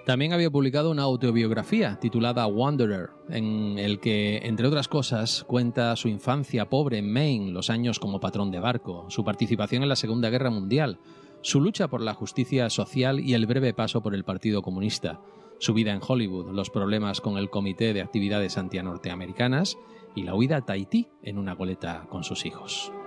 También había publicado una autobiografía titulada Wanderer, en el que, entre otras cosas, cuenta su infancia pobre en Maine, los años como patrón de barco, su participación en la Segunda Guerra Mundial, su lucha por la justicia social y el breve paso por el Partido Comunista, su vida en Hollywood, los problemas con el Comité de Actividades Antinorteamericanas y la huida a Tahití en una goleta con sus hijos.